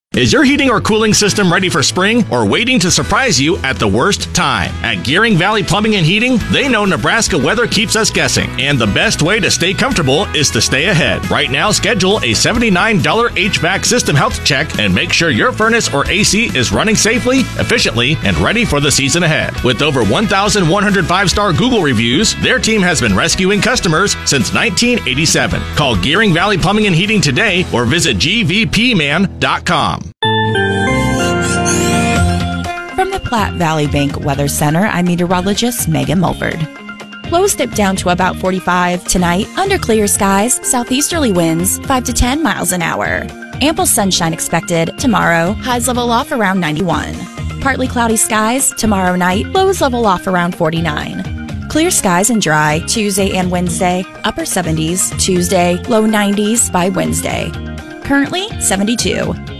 Is your heating or cooling system ready for spring or waiting to surprise you at the worst time? At Gearing Valley Plumbing and Heating, they know Nebraska weather keeps us guessing, and the best way to stay comfortable is to stay ahead. Right now, schedule a $79 HVAC system health check and make sure your furnace or AC is running safely, efficiently, and ready for the season ahead. With over 1,100 5-star Google reviews, their team has been rescuing customers since 1987. Call Gearing Valley Plumbing and Heating today or visit gvpman.com. From the Platte Valley Bank Weather Center, I'm meteorologist Megan Mulford. Lows dip down to about 45 tonight, under clear skies, southeasterly winds 5 to 10 miles an hour. Ample sunshine expected tomorrow, highs level off around 91. Partly cloudy skies tomorrow night, lows level off around 49. Clear skies and dry Tuesday and Wednesday, upper 70s, Tuesday, low 90s by Wednesday. Currently 72.